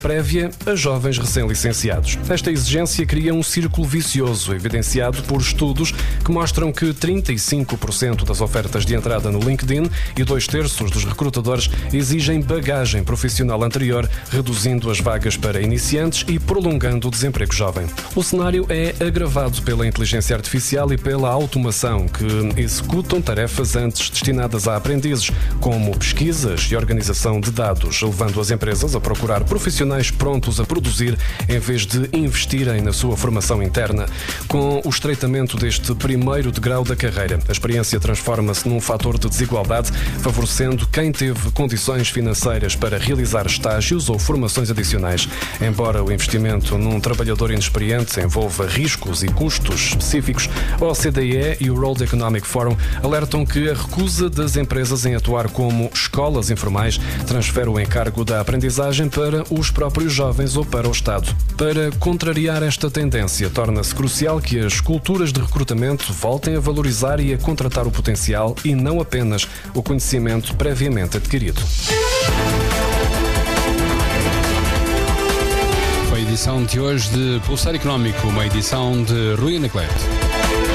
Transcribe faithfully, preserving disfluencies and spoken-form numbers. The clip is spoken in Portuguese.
prévia a jovens recém-licenciados. Esta exigência cria um círculo vicioso, evidenciado por estudos que mostram que trinta e cinco por cento das ofertas de entrada no LinkedIn e dois terços dos recrutadores exigem bagagem profissional anterior, reduzindo as vagas para iniciantes e prolongando o desemprego jovem. O cenário é agravado pela inteligência artificial e pela automação, que executam tarefas antes destinadas a aprendizes, como pesquisas e organização de dados, levando as empresas a procurar profissionais prontos a produzir em vez de investirem na sua formação interna. Com o estreitamento deste primeiro degrau da carreira, a experiência transforma-se num fator de desigualdade, favorecendo quem teve condições financeiras para realizar estágios ou formações adicionais. Embora o investimento num trabalhador inexperiente envolva riscos e custos específicos, a O C D E e o World Economic Forum alertam que a recusa das empresas em atuar como escolas informais transfere o encargo da aprendizagem para os próprios jovens ou para o Estado. Para contrariar esta tendência, torna-se crucial que as culturas de recrutamento voltem a valorizar e a contratar o potencial e não apenas o conhecimento previamente adquirido. Foi a edição de hoje de Pulsar Económico, uma edição de Rui Anacleto.